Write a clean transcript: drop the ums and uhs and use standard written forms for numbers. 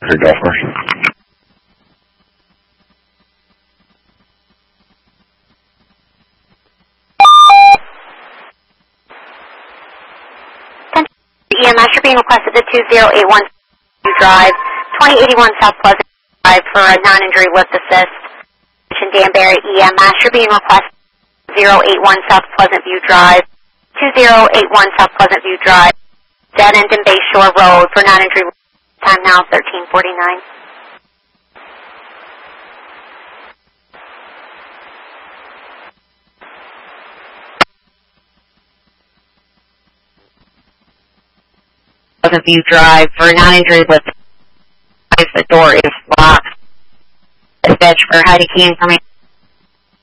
Clear golf course. EMS, you're being requested to 2081 Drive, 2081 South Pleasant Drive for a non-injury lift assist. Danbury EMS, you're being requested 081 South Pleasant View Drive, 2081 South Pleasant View Drive, dead end in Bay Shore Road for non-injury lift. Time now 13:49. Pleasant View Drive for non-injury lift. The door is locked. Dispatch for Heidi Key information.